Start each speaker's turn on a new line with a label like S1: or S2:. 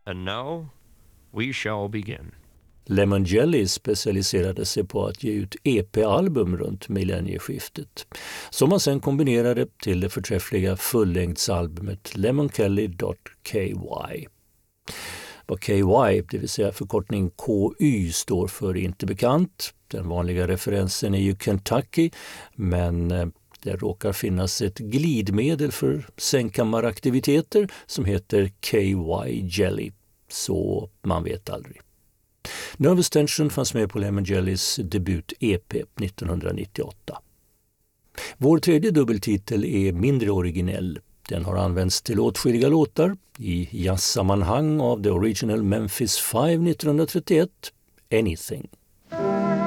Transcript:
S1: And now we shall begin.
S2: Lemon Jelly specialiserade sig på att ge ut EP-album runt millennieskiftet, som man sen kombinerade till det förträffliga fullängdsalbumet Lemonkelly.ky. Vad KY, det vill säga förkortning KY, står för är inte bekant. Den vanliga referensen är ju Kentucky, men det råkar finnas ett glidmedel för sängkammaraktiviteter som heter KY Jelly, så man vet aldrig. Nervous Tension fanns med på Lemon Jellys debut-EP 1998. Vår tredje dubbeltitel är mindre originell. Den har använts till åtskilliga låtar i jazzsammanhang av The Original Memphis 5 1931, Anything.